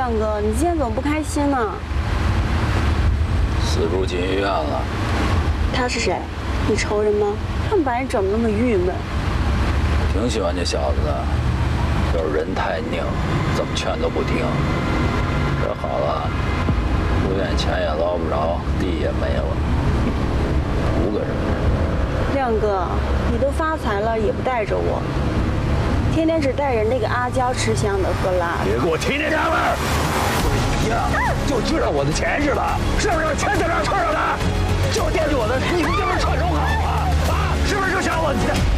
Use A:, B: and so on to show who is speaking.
A: 亮哥，你今天怎么不开心呢？
B: 死猪进医院了。
A: 他是谁？你仇人吗？他们把你整得那么郁闷。
B: 挺喜欢这小子的，就是人太拧，怎么劝都不听。这好了，医院钱也捞不着，地也没了，5个人。
A: 亮哥，你都发财了也不带着我，天天只带着那个阿娇吃香的喝辣的。
C: 别给我提那茬味儿！你呀，就知道我的钱是吧？是不是钱在这儿吃着呢？就惦记我的，你们这边串手好啊？啊，是不是就想我？